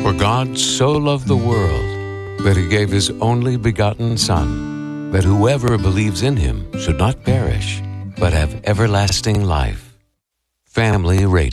For God so loved the world that he gave his only begotten Son, that whoever believes in him should not perish, but have everlasting life. Family Radio.